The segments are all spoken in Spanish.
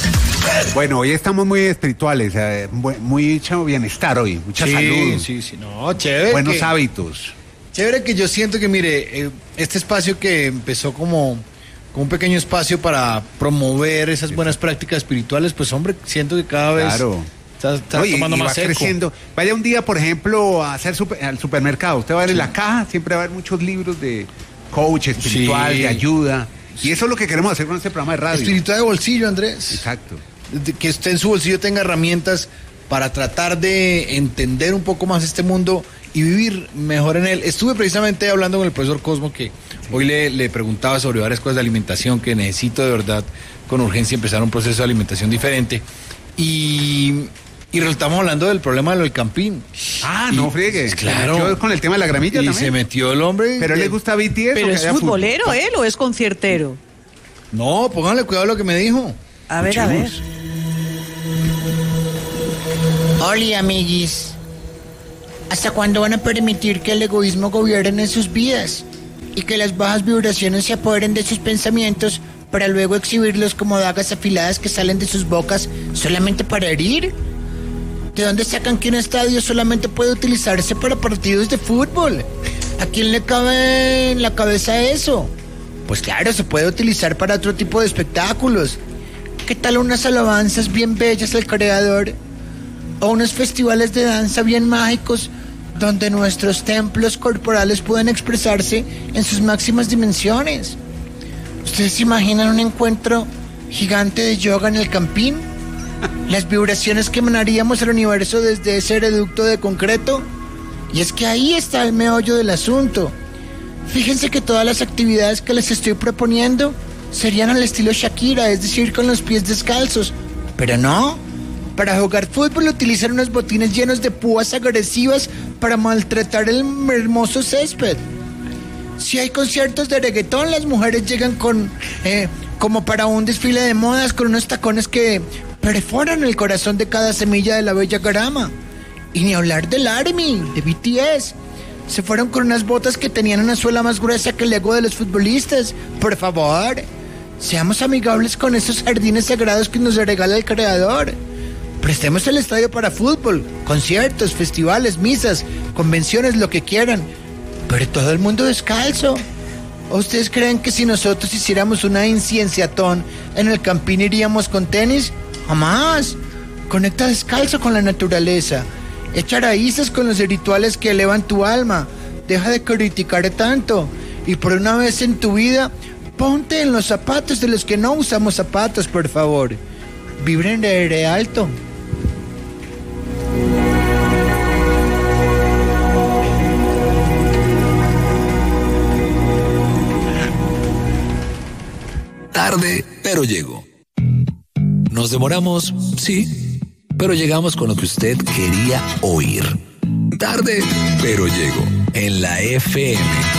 Bueno, hoy estamos muy espirituales, mucho bienestar hoy, mucha salud. Sí, no, chévere. Buenos hábitos. Chévere que yo siento que, mire, este espacio que empezó como un pequeño espacio para promover esas buenas prácticas espirituales, pues hombre, siento que cada vez está tomando más seco. Creciendo. Vaya un día, por ejemplo, a hacer al supermercado, usted va a ver en la caja, siempre va a haber muchos libros de coach espiritual, de ayuda, y eso es lo que queremos hacer con este programa de radio. Espiritual de bolsillo, Andrés. Exacto. Que usted en su bolsillo tenga herramientas para tratar de entender un poco más este mundo y vivir mejor en él. Estuve precisamente hablando con el profesor Cosmo, que hoy le preguntaba sobre varias cosas de alimentación, que necesito de verdad con urgencia empezar un proceso de alimentación diferente. Y resultamos hablando del problema del campín. No friegue. Claro. Se metió con el tema de la gramilla también. Se metió el hombre. ¿Pero le gusta BTS? ¿Pero es futbolero él o es conciertero? No, pónganle cuidado a lo que me dijo. A ver. Hola, amiguis. ¿Hasta cuándo van a permitir que el egoísmo gobierne en sus vidas? Y que las bajas vibraciones se apoderen de sus pensamientos para luego exhibirlos como dagas afiladas que salen de sus bocas solamente para herir? ¿De dónde sacan que un estadio solamente puede utilizarse para partidos de fútbol? ¿A quién le cabe en la cabeza eso? Pues claro, se puede utilizar para otro tipo de espectáculos. ¿Qué tal unas alabanzas bien bellas al Creador? O unos festivales de danza bien mágicos donde nuestros templos corporales pueden expresarse en sus máximas dimensiones. ¿Ustedes se imaginan un encuentro gigante de yoga en el Campín? ¿Las vibraciones que emanaríamos al universo desde ese reducto de concreto? Y es que ahí está el meollo del asunto. Fíjense que todas las actividades que les estoy proponiendo serían al estilo Shakira, es decir, con los pies descalzos. Pero no. Para jugar fútbol utilizan unos botines llenos de púas agresivas para maltratar el hermoso césped. Si hay conciertos de reggaetón, las mujeres llegan como para un desfile de modas con unos tacones que perforan el corazón de cada semilla de la bella grama. Y ni hablar del ARMY, de BTS. Se fueron con unas botas que tenían una suela más gruesa que el ego de los futbolistas. Por favor, seamos amigables con esos jardines sagrados que nos regala el Creador. Prestemos el estadio para fútbol, conciertos, festivales, misas, convenciones, lo que quieran. Pero todo el mundo descalzo. ¿O ustedes creen que si nosotros hiciéramos una incienciatón en el Campín iríamos con tenis? Jamás. Conecta descalzo con la naturaleza. Echa raíces con los rituales que elevan tu alma. Deja de criticar tanto. Y por una vez en tu vida, ponte en los zapatos de los que no usamos zapatos, por favor. Vibren de alto. Tarde, pero llego. Nos demoramos, sí, pero llegamos con lo que usted quería oír. Tarde, pero llego en la FM.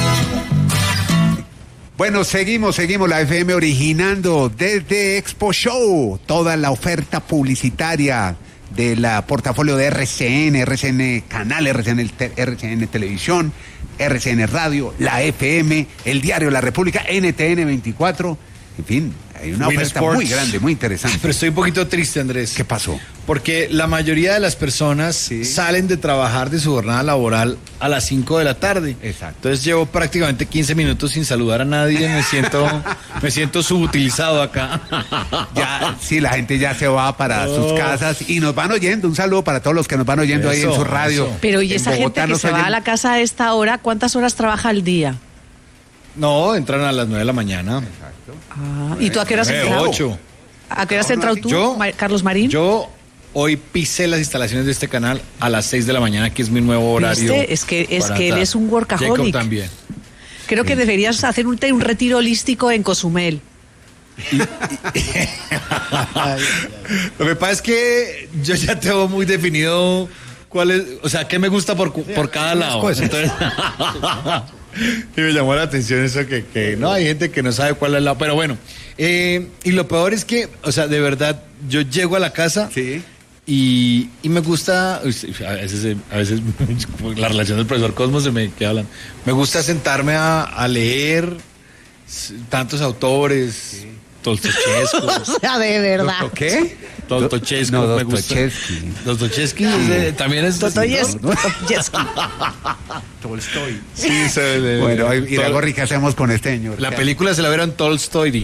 Bueno, seguimos la FM originando desde Expo Show toda la oferta publicitaria del portafolio de RCN Canal, RCN Televisión, RCN Radio, la FM, el diario La República, NTN 24, en fin, hay una oferta muy grande, muy interesante. Pero estoy un poquito triste, Andrés. ¿Qué pasó? Porque la mayoría de las personas salen de trabajar de su jornada laboral a las 5 de la tarde. Exacto. Entonces llevo prácticamente 15 minutos sin saludar a nadie. Me siento subutilizado acá. Ya, sí, la gente ya se va para sus casas y nos van oyendo. Un saludo para todos los que nos van oyendo ahí en su radio. Pero ¿y esa gente que se va a la casa a esta hora, cuántas horas trabaja al día? No, entran a las 9 de la mañana. Exacto. ¿Y tú a qué hora has entrado? 8. ¿A qué hora has entrado tú, Carlos Marín? Yo hoy pisé las instalaciones de este canal a las 6 de la mañana, que es mi nuevo horario. Es que él es un workaholic. Jacob también. Creo que deberías hacer un retiro holístico en Cozumel. Lo que pasa es que yo ya tengo muy definido cuál es, o sea, qué me gusta por cada lado. Entonces, y me llamó la atención eso que no, hay gente que no sabe cuál es el lado, pero bueno. Y lo peor es que, o sea, de verdad, yo llego a la casa y me gusta, a veces la relación del profesor Cosmo se me queda hablando. Me gusta sentarme a leer tantos autores, Tolstoyescu. O sea, de verdad. ¿Qué? Tolstoyescu, No, me gusta. Dostoyevsky también es... Dostoyevsky. Tolstoy. Sí, Bueno, y luego, ¿qué hacemos con este señor? La película se la vieron Tolstoy.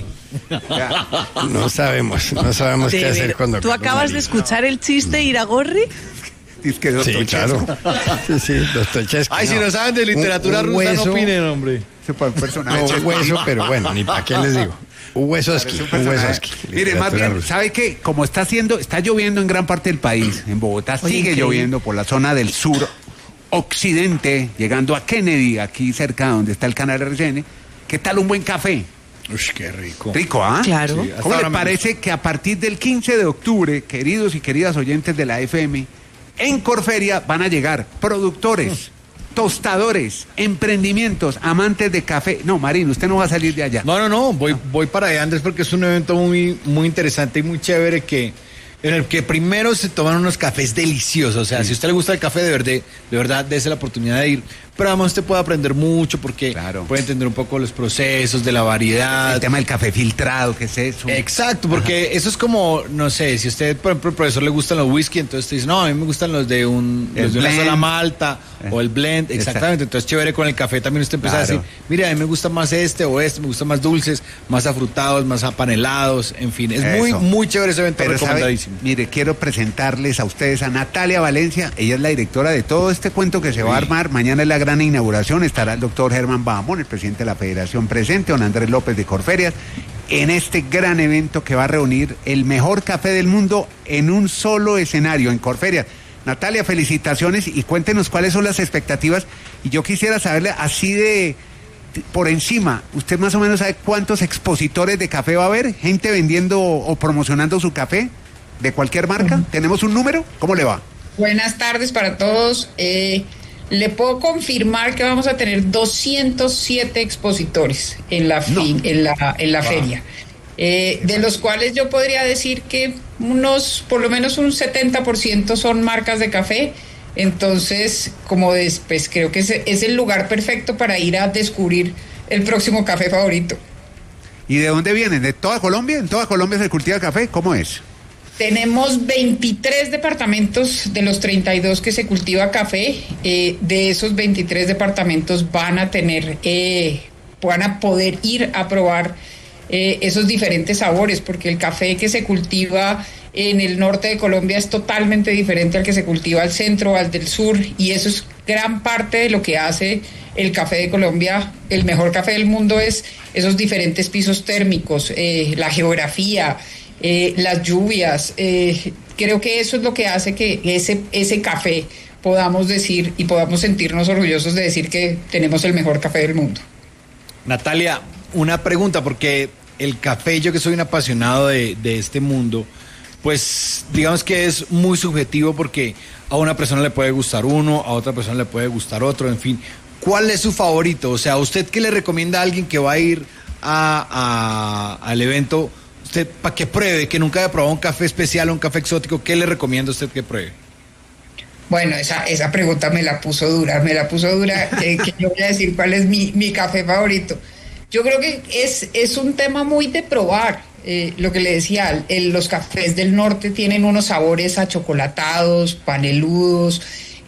No sabemos qué hacer cuando... ¿Tú acabas de escuchar el chiste, Iragorri? Es que Sí, claro. Sí, Dostoyevsky. Ay, si no saben de literatura Un rusa, hueso, no opinen, hombre. Un personaje. No, un hueso, pero bueno, ni para qué les digo. Un huesoski. Mire, más bien, ¿sabe qué? Como está lloviendo en gran parte del país, en Bogotá sigue lloviendo por la zona del sur occidente, llegando a Kennedy, aquí cerca donde está el canal RCN. ¿Qué tal un buen café? Uy, qué rico. Rico, ¿ah? Claro. Sí, ¿Cómo ahora le me parece que a partir del 15 de octubre, queridos y queridas oyentes de la FM, en Corferia van a llegar productores, tostadores, emprendimientos, amantes de café? No, Marín, usted no va a salir de allá. No, voy para allá, Andrés, porque es un evento muy, muy interesante y muy chévere en el que primero se toman unos cafés deliciosos. O sea, si a usted le gusta el café, de verdad, dése la oportunidad de ir. Pero además usted puede aprender mucho porque puede entender un poco los procesos de la variedad. El tema del café filtrado, ¿qué es eso? Exacto, porque eso es como, no sé, si a usted, por ejemplo, el profesor le gustan los whisky, entonces te dice, no, a mí me gustan los de una sola malta o el blend, exactamente. Entonces, chévere, con el café también usted empieza a decir, mire, a mí me gusta más este o este, me gustan más dulces, más afrutados, más apanelados, en fin. Es muy, muy chévere ese evento, recomendadísimo. Mire, quiero presentarles a ustedes a Natalia Valencia. Ella es la directora de todo este cuento que se va a armar. Mañana es la gran inauguración. Estará el doctor Germán Bahamón, el presidente de la Federación presente, don Andrés López de Corferias, en este gran evento que va a reunir el mejor café del mundo en un solo escenario, en Corferias. Natalia, felicitaciones y cuéntenos cuáles son las expectativas. Y yo quisiera saberle así por encima, ¿usted más o menos sabe cuántos expositores de café va a haber? ¿Gente vendiendo o promocionando su café de cualquier marca? ¿Tenemos un número? ¿Cómo le va? Buenas tardes para todos. Le puedo confirmar que vamos a tener 207 expositores en la feria, de los cuales yo podría decir que por lo menos un 70% son marcas de café. Entonces, pues creo que es el lugar perfecto para ir a descubrir el próximo café favorito. ¿Y de dónde vienen? ¿De toda Colombia? ¿En toda Colombia se cultiva café? ¿Cómo es? Tenemos 23 departamentos de los 32 que se cultiva café. De esos 23 departamentos van a poder ir a probar esos diferentes sabores, porque el café que se cultiva en el norte de Colombia es totalmente diferente al que se cultiva al centro, al del sur, y eso es gran parte de lo que hace el café de Colombia el mejor café del mundo, es esos diferentes pisos térmicos, la geografía, las lluvias. Creo que eso es lo que hace que ese café podamos decir y podamos sentirnos orgullosos de decir que tenemos el mejor café del mundo. Natalia, una pregunta, porque el café, yo que soy un apasionado de este mundo, pues digamos que es muy subjetivo, porque a una persona le puede gustar uno, a otra persona le puede gustar otro, en fin. ¿Cuál es su favorito? O sea, ¿usted qué le recomienda a alguien que va a ir al evento? Usted, para que pruebe, que nunca haya probado un café especial o un café exótico, ¿qué le recomienda a usted que pruebe? Bueno, esa pregunta me la puso dura, que yo voy a decir cuál es mi café favorito. Yo creo que es un tema muy de probar. Lo que le decía, los cafés del norte tienen unos sabores achocolatados, paneludos,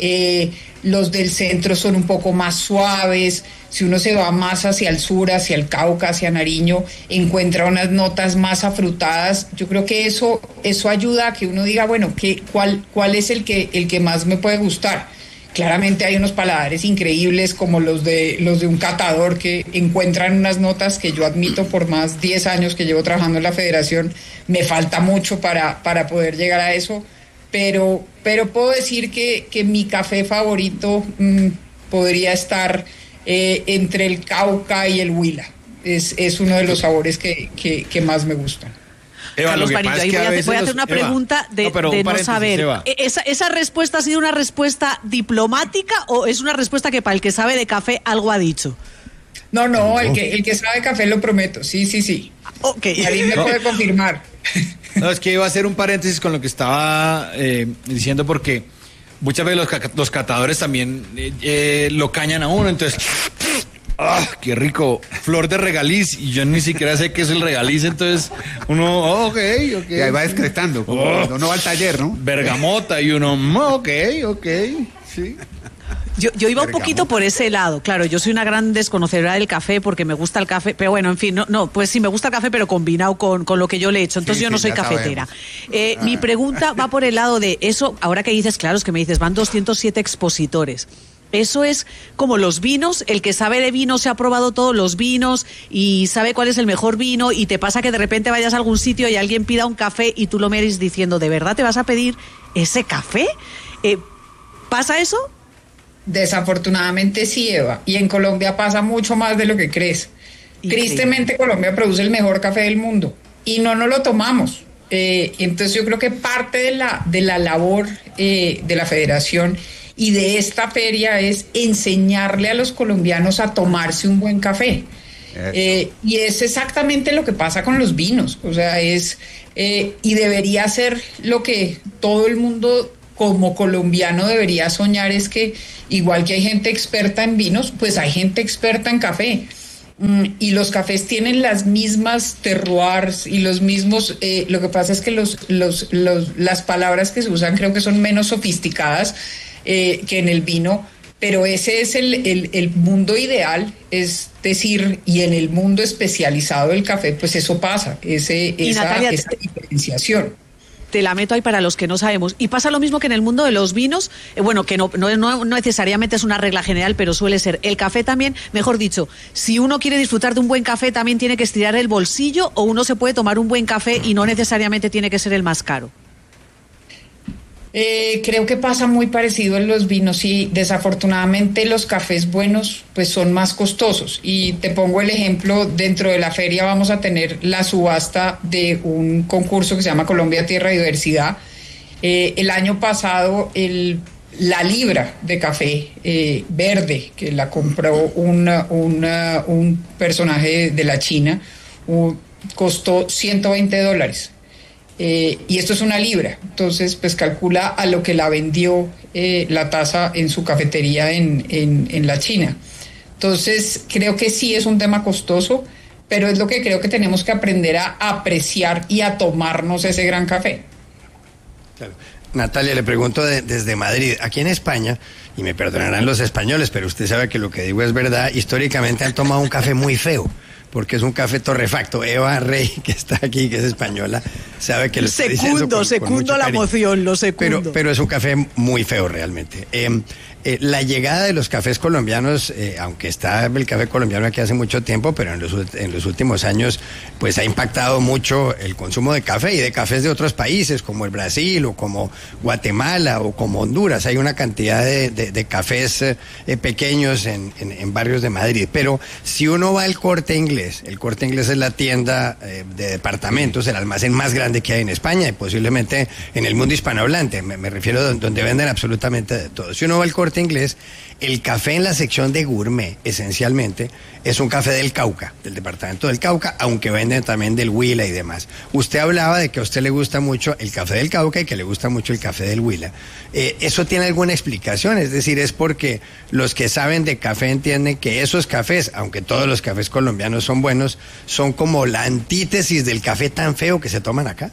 los del centro son un poco más suaves. Si uno se va más hacia el sur, hacia el Cauca, hacia Nariño, encuentra unas notas más afrutadas. Yo creo que eso ayuda a que uno diga, bueno, ¿cuál es el que más me puede gustar? Claramente hay unos paladares increíbles como los de un catador, que encuentran unas notas que yo admito por más 10 años que llevo trabajando en la federación. Me falta mucho para poder llegar a eso, pero puedo decir que mi café favorito podría estar entre el Cauca y el Huila. Es uno de los sabores que más me gustan. Eva, Carlos Marillo, ahí voy a hacer una pregunta de no saber. ¿Esa respuesta ha sido una respuesta diplomática o es una respuesta que para el que sabe de café algo ha dicho? No, el que sabe café lo prometo, sí. Okay. Y ahí me puede confirmar. No, es que iba a hacer un paréntesis con lo que estaba diciendo, porque muchas veces los catadores también lo cañan a uno, entonces ¡ah, qué rico! Flor de regaliz, y yo ni siquiera sé qué es el regaliz, entonces uno, ok. Y ahí va excretando, cuando uno va al taller, ¿no? Bergamota, y uno, ok, sí. Yo iba un poquito por ese lado, claro, yo soy una gran desconocedora del café porque me gusta el café, pero bueno, en fin, pues sí me gusta el café, pero combinado con lo que yo le he hecho, entonces yo no soy cafetera. Mi pregunta va por el lado de eso, ahora que dices, claro, es que me dices, van 207 expositores. Eso es como los vinos, el que sabe de vino se ha probado todos los vinos y sabe cuál es el mejor vino, y te pasa que de repente vayas a algún sitio y alguien pida un café y tú lo mires diciendo, ¿de verdad te vas a pedir ese café? ¿Pasa eso? Desafortunadamente sí, Eva, y en Colombia pasa mucho más de lo que crees. Tristemente Colombia produce el mejor café del mundo y no nos lo tomamos. Entonces yo creo que parte de la labor de la federación y de esta feria es enseñarle a los colombianos a tomarse un buen café. Y es exactamente lo que pasa con los vinos, o sea, y debería ser lo que todo el mundo como colombiano debería soñar, es que igual que hay gente experta en vinos, pues hay gente experta en café. Y los cafés tienen las mismas terroirs y los mismos, lo que pasa es que las palabras que se usan creo que son menos sofisticadas que en el vino, pero ese es el mundo ideal, es decir, y en el mundo especializado del café, pues eso pasa, esa diferenciación. Te la meto ahí para los que no sabemos. Y pasa lo mismo que en el mundo de los vinos, bueno, que no necesariamente es una regla general, pero suele ser. El café también, mejor dicho, si uno quiere disfrutar de un buen café, también tiene que estirar el bolsillo, o uno se puede tomar un buen café y no necesariamente tiene que ser el más caro. Creo que pasa muy parecido en los vinos y desafortunadamente los cafés buenos pues son más costosos, y te pongo el ejemplo, dentro de la feria vamos a tener la subasta de un concurso que se llama Colombia Tierra y Diversidad. El año pasado la libra de café verde que la compró un personaje de la China costó $120. Y esto es una libra, entonces pues calcula a lo que la vendió la taza en su cafetería en la China. Entonces creo que sí es un tema costoso, pero es lo que creo que tenemos que aprender a apreciar y a tomarnos ese gran café. Claro. Natalia, le pregunto desde Madrid, aquí en España, y me perdonarán los españoles, pero usted sabe que lo que digo es verdad, históricamente han tomado un café muy feo, porque es un café torrefacto. Eva Rey, que está aquí, que es española, sabe que lo estoy diciendo secundo la moción, lo secundo. Pero es un café muy feo realmente. La llegada de los cafés colombianos, aunque está el café colombiano aquí hace mucho tiempo, pero en los últimos años pues ha impactado mucho el consumo de café y de cafés de otros países como el Brasil o como Guatemala o como Honduras. Hay una cantidad de cafés pequeños en barrios de Madrid, pero si uno va al Corte Inglés, el Corte Inglés es la tienda de departamentos, el almacén más grande que hay en España y posiblemente en el mundo hispanohablante, me refiero a donde venden absolutamente de todo. Si uno va al Corte Inglés, el café en la sección de gourmet, esencialmente, es un café del Cauca, del departamento del Cauca, aunque venden también del Huila y demás. Usted hablaba de que a usted le gusta mucho el café del Cauca y que le gusta mucho el café del Huila. ¿Eso tiene alguna explicación? Es decir, ¿es porque los que saben de café entienden que esos cafés, aunque todos los cafés colombianos son buenos, son como la antítesis del café tan feo que se toman acá?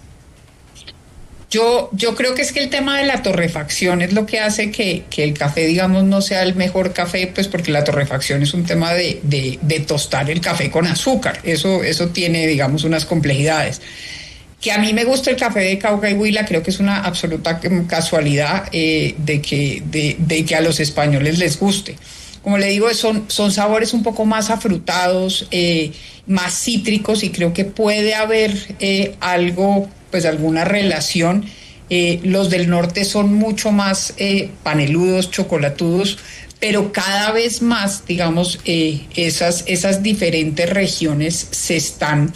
Yo creo que es que el tema de la torrefacción es lo que hace que el café, digamos, no sea el mejor café, pues porque la torrefacción es un tema de tostar el café con azúcar. Eso tiene, digamos, unas complejidades. Que a mí me gusta el café de Cauca y Huila, creo que es una absoluta casualidad de que a los españoles les guste. Como le digo, son sabores un poco más afrutados, más cítricos, y creo que puede haber algo, pues alguna relación. Los del norte son mucho más paneludos, chocolatudos, pero cada vez más, digamos, esas diferentes regiones se están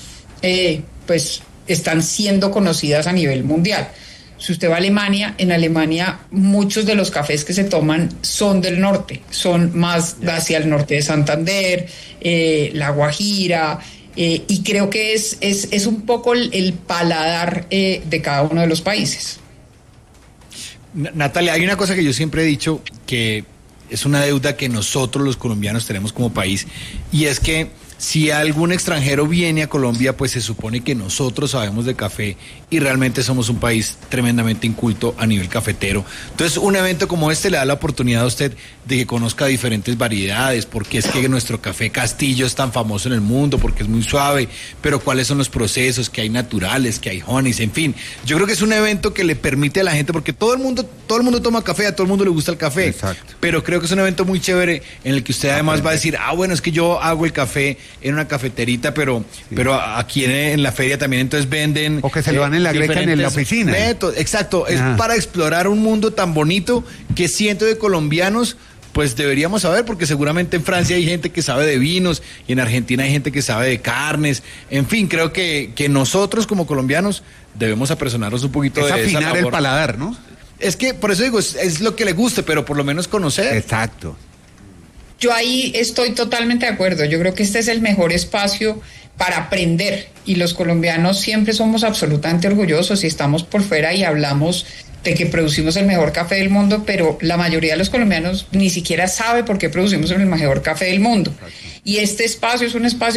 siendo conocidas a nivel mundial. Si usted va a Alemania, en Alemania muchos de los cafés que se toman son del norte, son más hacia el norte de Santander, La Guajira, y creo que es un poco el paladar de cada uno de los países. Natalia, hay una cosa que yo siempre he dicho, que es una deuda que nosotros los colombianos tenemos como país, y es que si algún extranjero viene a Colombia, pues se supone que nosotros sabemos de café y realmente somos un país tremendamente inculto a nivel cafetero. Entonces, un evento como este le da la oportunidad a usted de que conozca diferentes variedades, porque es que nuestro café Castillo es tan famoso en el mundo, porque es muy suave, pero cuáles son los procesos que hay naturales, que hay honeys, en fin. Yo creo que es un evento que le permite a la gente, porque todo el mundo toma café, a todo el mundo le gusta el café. Exacto. Pero creo que es un evento muy chévere en el que usted además va a decir, bueno, es que yo hago el café en una cafeterita, pero aquí en la feria también entonces venden... O que se lo dan en la greca en la oficina. Exacto, es para explorar un mundo tan bonito que siento de colombianos, pues deberíamos saber, porque seguramente en Francia hay gente que sabe de vinos y en Argentina hay gente que sabe de carnes. En fin, creo que nosotros como colombianos debemos apersonarnos un poquito de esa labor. Afinar el paladar, ¿no? Es que, por eso digo, es lo que le guste, pero por lo menos conocer. Exacto. Yo ahí estoy totalmente de acuerdo. Yo creo que este es el mejor espacio para aprender y los colombianos siempre somos absolutamente orgullosos y estamos por fuera y hablamos de que producimos el mejor café del mundo, pero la mayoría de los colombianos ni siquiera sabe por qué producimos el mejor café del mundo. Y este espacio es un espacio